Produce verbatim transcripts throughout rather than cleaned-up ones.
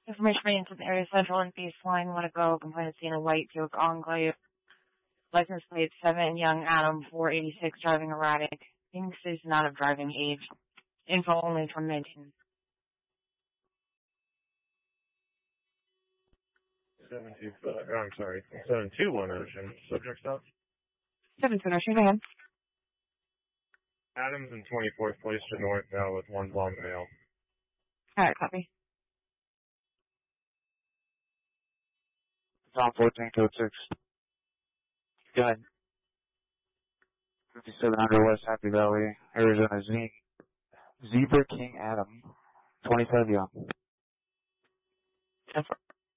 Information made into the area central and baseline. Want to go? Complainant seen a white Duke Enclave. License plate seven. Young Adam four eighty-six driving erratic. Phoenix is not of driving age. Info only from Minton. Seven two. Uh, I'm sorry. Seven two one Ocean. Subject stop. Seven two Ocean. Go ahead. Adams in twenty-fourth place to north now with one blonde male. All right, copy. Tom fourteen code six. Go ahead. fifty-seven hundred West Happy Valley, Arizona. Z- Zebra King Adam, twenty-five young. Ten four.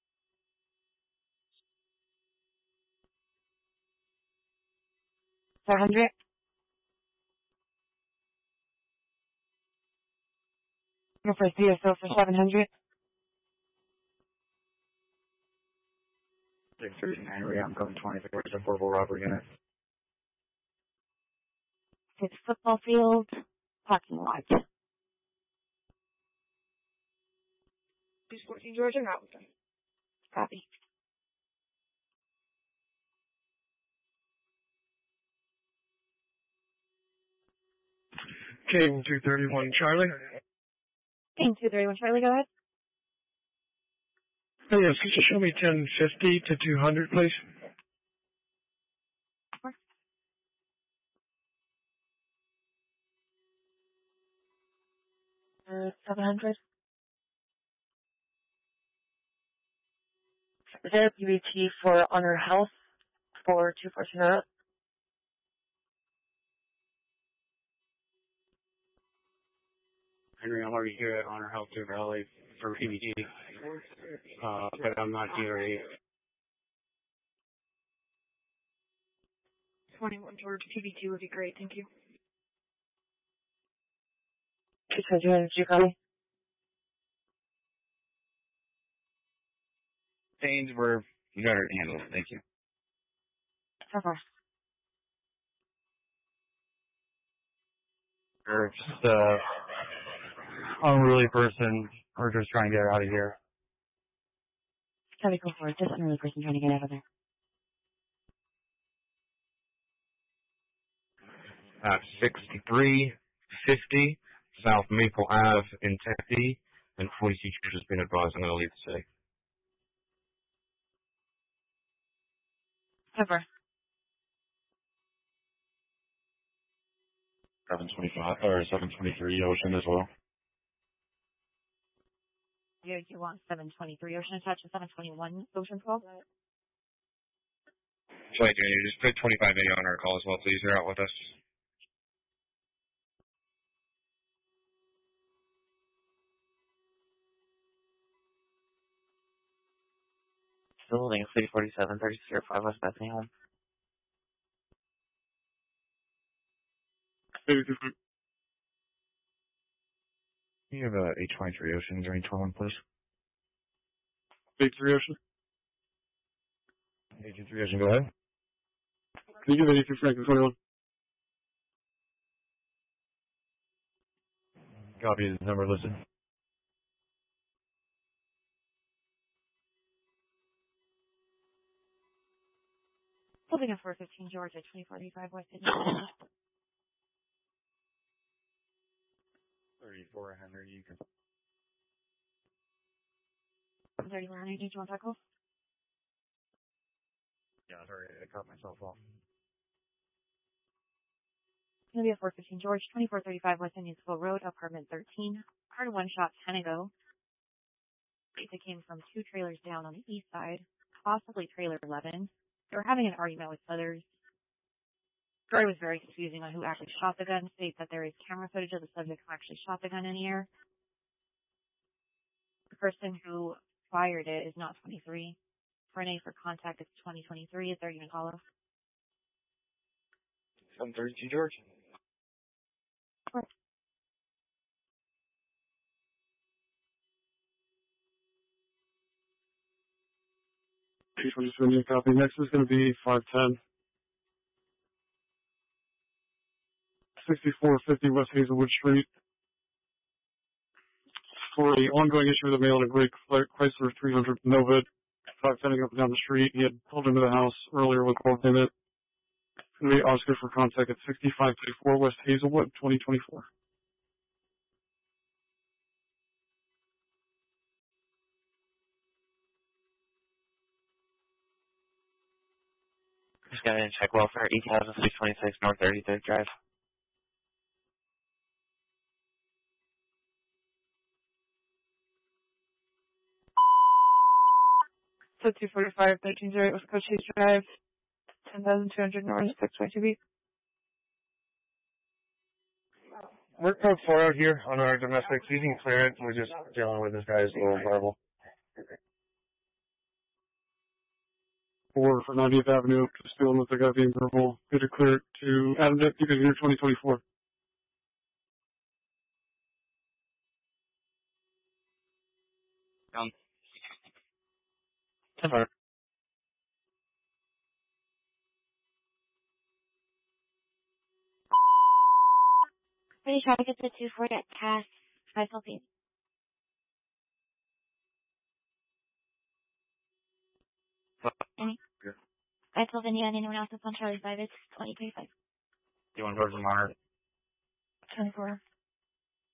Seven hundred. Go for C S O for seven hundred. six thirty-nine, I'm coming twenty-four, it's a purple robber unit. It's football field, parking lot. Please fourteen Georgia, not with them. Copy. K two thirty-one Charlie. King two thirty-one Charlie, go ahead. Oh, yes, could you show me ten fifty to two hundred, please? Uh, seven hundred. There, P B T for Honor Health for two four zero. Henry, I'm already here at Honor Health Two Valley for P B T, uh, but I'm not here yet. twenty-one Georgia, P B T would be great, thank you. Two two zero, did you call me? Things were better handled, thank you. So far. Or just, uh, unruly person, or just trying to get out of here. Copy, go for it. Just an early person trying to get out of there. Uh, sixty-three fifty South Maple Ave in Tempe, and police teachers has been advised I'm going to leave the city. Cover. seven twenty-five, or seven twenty-three Ocean as well. You, you want seven twenty-three Ocean attached to seven twenty-one Ocean twelve? Flight Junior, just put twenty-five eighty on our call as well, please. They're out with us. Building three forty-seven, thirty-zero five West Bethany home. You have uh, eight twenty-three Ocean, range twenty-one, please. eight three Ocean. eight two three Ocean, go ahead. Can you give eight two Franklin twenty-one? Copy the number listed. Holding a four fifteen Georgia, twenty-four eighty-five West Indiana. thirty-four Henry, you can. thirty-one hundred, did you want tackle? Yeah, sorry, I caught myself off. It's going to be a four fifteen George, twenty-four thirty-five West Indiansville Road, apartment thirteen. Heard one shot, ten ago. It came from two trailers down on the east side, possibly trailer eleven. They were having an argument with others. The story was very confusing on who actually shot the gun. States that there is camera footage of the subject who actually shot the gun in the air. The person who fired it is not twenty-three. For an A for contact, it's twenty twenty-three. Is there even a call off? seven thirty-two George. Right. two twenty-seven, you copy. Next is going to be five ten. sixty-four fifty West Hazelwood Street. for an ongoing issue with a male in a gray Chrysler three hundred Nova, heading up and down the street. He had pulled into the house earlier with a payment. Going to be Oscar for contact at sixty-five thirty-four West Hazelwood, twenty twenty-four. Just going to check welfare, E thousand six twenty-six North thirty-third Drive. So two forty-five, thirteen oh eight West Coast Chase Drive, ten thousand two hundred North, six twenty-two B. We're code four out here on our domestic seating clearance. We're just dealing with this guy's little verbal. Four for ninetieth Avenue, just dealing with the guy being verbal. Good to clear it to Adam Dick, you can hear twenty twenty-four. Um, ten four. Ready traffic at the two forty at Cass, five Philippines. Any? Yeah. I told India and anyone else that's on Charlie five, it's twenty twenty-five. You want to go to the monitor? twenty-four.